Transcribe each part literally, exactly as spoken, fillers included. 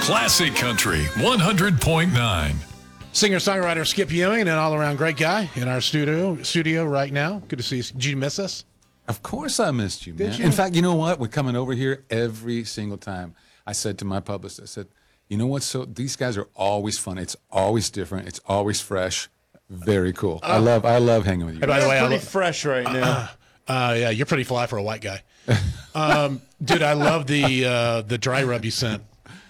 Classic Country one hundred point nine. Singer-songwriter Skip Ewing, an all-around great guy in our studio studio right now. Good to see you. Did you miss us? Of course I missed you, man. Did you? In fact, you know what? We're coming over here every single time. I said to my publicist, I said, you know what? So these guys are always fun. It's always different. It's always fresh. Very cool. Uh, I love I love hanging with you. Hey, by the way, pretty I lo- fresh right now. Uh, uh, yeah, you're pretty fly for a white guy. Um, dude, I love the uh, the dry rub you sent.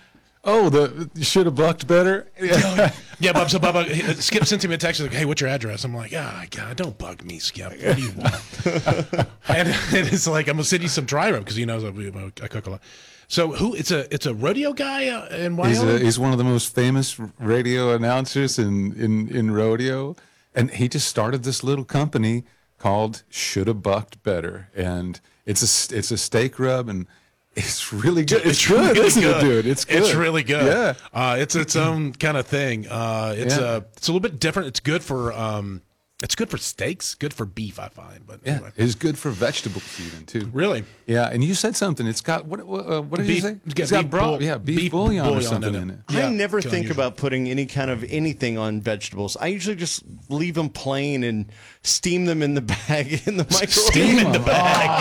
Oh, the you should have bucked better. Yeah, yeah, Bub. So Bubba, Skip sent me a text like, "Hey, what's your address?" I'm like, "Ah, God, don't bug me, Skip. What do you want?" and, and it's like, I'm gonna send you some dry rub because he knows I, I cook a lot. So who? It's a it's a rodeo guy uh, in Wyoming. He's, a, he's one of the most famous radio announcers in, in, in rodeo, and he just started this little company called Shoulda Bucked Better, and it's a it's a steak rub, and it's really good. It's, It's good, really isn't good. it, dude? It's good. It's really good. Yeah, uh, it's its own kind of thing. Uh, it's Yeah. uh, it's a little bit different. It's good for um, it's good for steaks. Good for beef, I find. But yeah. anyway. It's good for vegetables even too. Really. Yeah, and you said something. It's got what? What, uh, what did Beef- you say? it's got It's got beef broth. bull- Yeah, beef, beef bouillon, or bouillon something in in it. it. Yeah, I never it's think unusual. about putting any kind of anything on vegetables. I usually just leave them plain and steam them in the bag in the microwave. Steam in the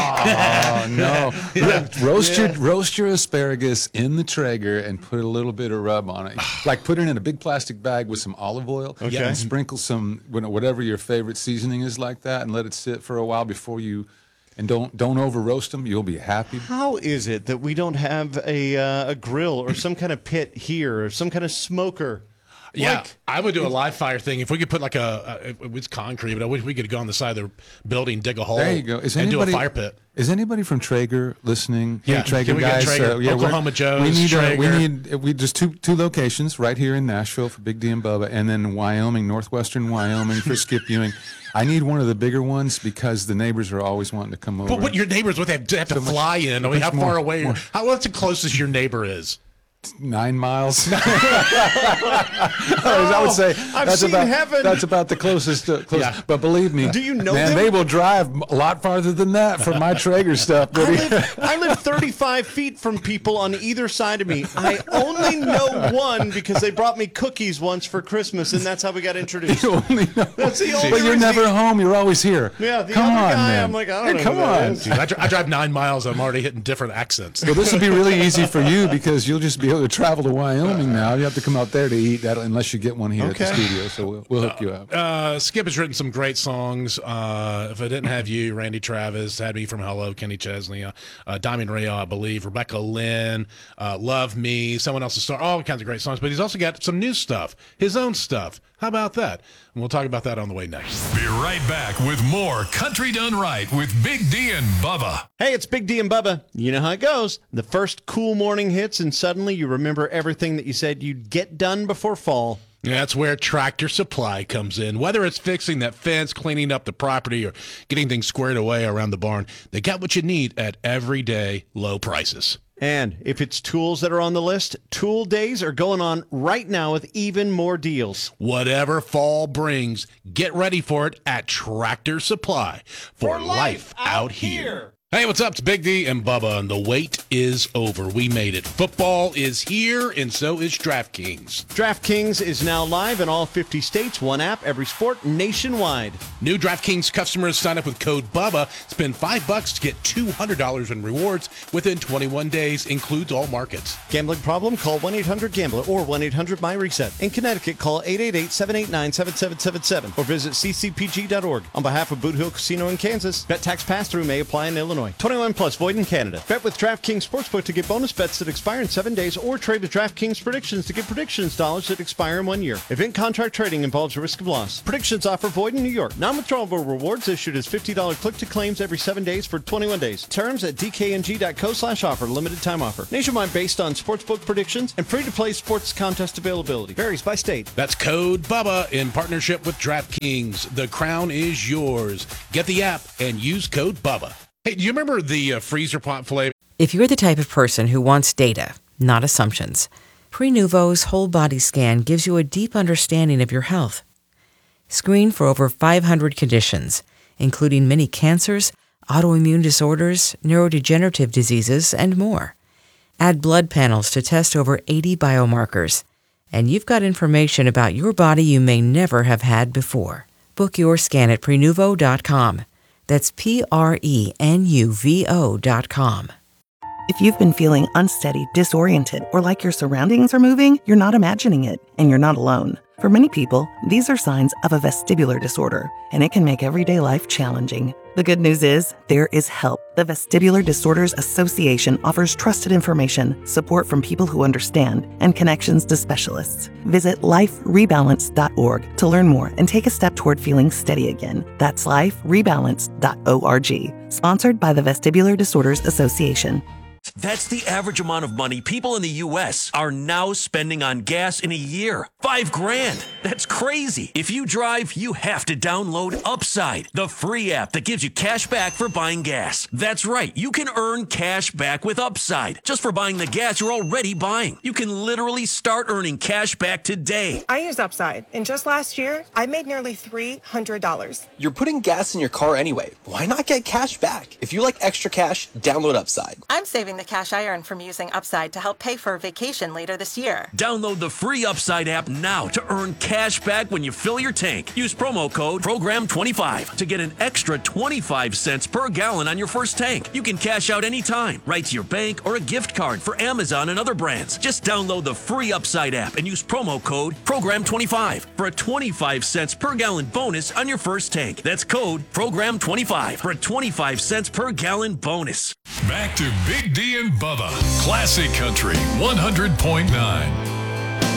bag. Oh no! Roast your roast your asparagus in the Traeger and put a little bit of rub on it. Like put it in a big plastic bag with some olive oil. Okay. And sprinkle some whatever your favorite seasoning is like that, and let it sit for a while before you. And don't don't over roast them. You'll be happy. How is it that we don't have a uh, a grill or some kind of pit here or some kind of smoker? Yeah, Like, I would do a live fire thing if we could put like a, a it's concrete, but I wish we could go on the side of the building, dig a hole, There you go. Is and anybody, do a fire pit. Is anybody from Traeger listening? Yeah, Hey, Traeger can we get guys. Traeger? we're- Oklahoma Joe's, We need. Uh, we Traeger. need. We just two two locations right here in Nashville for Big D and Bubba, and then Wyoming, northwestern Wyoming for Skip Ewing. I need one of the bigger ones because the neighbors are always wanting to come over. But what your neighbors would have, have to So much- fly in? I mean, how much far more- away? more. How what's the closest your neighbor is? Nine miles. I would say I've that's seen about heaven. that's about the closest. Uh, close, Yeah. But believe me, Do you know man, them? they will drive a lot farther than that for my Traeger stuff. I Buddy. live, I live thirty-five feet from people on either side of me. I only know one because they brought me cookies once for Christmas, and that's how we got introduced. You only know. That's the only But you're reason- never home. You're always here. Yeah, the come other on, guy, man. I'm like, I don't Hey, know come who that on. is. Dude, I, dri- I drive nine miles. I'm already hitting different accents. Well, this will be really easy for you because you'll just be able to travel to Wyoming now. You have to come out there to eat that unless you get one here Okay. at the studio. So we'll, we'll hook you up. Uh, Skip has written some great songs. Uh, if I didn't have you, Randy Travis, Had Me From Hello, Kenny Chesney, uh, uh, Diamond Rio, I believe, Rebecca Lynn, uh, Love Me, Someone Else's Star, all kinds of great songs. But he's also got some new stuff, his own stuff. How about that? And we'll talk about that on the way next. Be right back with more Country Done Right with Big D and Bubba. Hey, it's Big D and Bubba. You know how it goes. The first cool morning hits, and suddenly you remember everything that you said you'd get done before fall. That's where Tractor Supply comes in. Whether it's fixing that fence, cleaning up the property, or getting things squared away around the barn, they got what you need at everyday low prices. And if it's tools that are on the list, Tool Days are going on right now with even more deals. Whatever fall brings, get ready for it at Tractor Supply for, life out here. Hey, what's up? It's Big D and Bubba, and the wait is over. We made it. Football is here, and so is DraftKings. DraftKings is now live in all fifty states, one app, every sport, nationwide. New DraftKings customers sign up with code BUBBA, spend five bucks to get two hundred dollars in rewards within twenty-one days, includes all markets. Gambling problem? Call one eight hundred gambler or one eight hundred my reset. In Connecticut, call eight eight eight, seven eight nine, seven seven seven seven or visit c c p g dot org. On behalf of Boot Hill Casino in Kansas, bet tax pass-through may apply in Illinois. twenty-one plus, void in Canada. Bet with DraftKings Sportsbook to get bonus bets that expire in seven days or trade with DraftKings Predictions to get predictions dollars that expire in one year. Event contract trading involves a risk of loss. Predictions offer void in New York. Non-withdrawable rewards issued as fifty dollars click-to-claims every seven days for twenty-one days. Terms at d k n g dot co slash offer. Limited time offer. Nationwide based on sportsbook predictions and free-to-play sports contest availability. Varies by state. That's code BUBBA in partnership with DraftKings. The crown is yours. Get the app and use code BUBBA. Hey, do you remember the uh, freezer pot filet? If you're the type of person who wants data, not assumptions, Prenuvo's whole body scan gives you a deep understanding of your health. Screen for over five hundred conditions, including many cancers, autoimmune disorders, neurodegenerative diseases, and more. Add blood panels to test over eighty biomarkers. And you've got information about your body you may never have had before. Book your scan at prenuvo dot com. That's P R E N U V O dot com. If you've been feeling unsteady, disoriented, or like your surroundings are moving, you're not imagining it, and you're not alone. For many people, these are signs of a vestibular disorder, and it can make everyday life challenging. The good news is, there is help. The Vestibular Disorders Association offers trusted information, support from people who understand, and connections to specialists. Visit life rebalance dot org to learn more and take a step toward feeling steady again. That's life rebalance dot org. Sponsored by the Vestibular Disorders Association. That's the average amount of money people in the U S are now spending on gas in a year. Five grand. That's crazy. If you drive, you have to download Upside, the free app that gives you cash back for buying gas. That's right. You can earn cash back with Upside just for buying the gas you're already buying. You can literally start earning cash back today. I use Upside, and just last year, I made nearly three hundred dollars. You're putting gas in your car anyway. Why not get cash back? If you like extra cash, download Upside. I'm saving the cash I earn from using Upside to help pay for a vacation later this year. Download the free Upside app now to earn cash back when you fill your tank. Use promo code program twenty-five to get an extra twenty-five cents per gallon on your first tank. You can cash out anytime, right to your bank or a gift card for Amazon and other brands. Just download the free Upside app and use promo code program twenty-five for a twenty-five cents per gallon bonus on your first tank. That's code program twenty-five for a twenty-five cents per gallon bonus. Back to Big D and Bubba. Classic Country one hundred point nine.